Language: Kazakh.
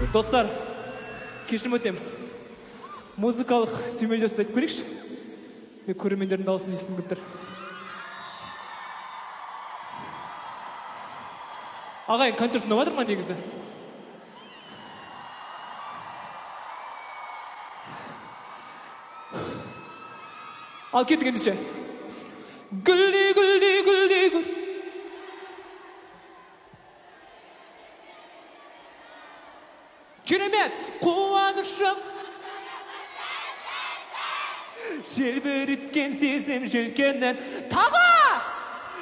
Достар, кешірім өтем. Музыкалық сүймелі жасайды көрейікші. Мен көрермендердің дауысын естігім келіп тұр. Ағайын, концерт ұнап жатыр ма негізі? Ал кеттік ендеше. Гүлді, гүлді, гүлді, гүл. Керемет, қуанышым. Желбіреткен сезім желкеннен тағы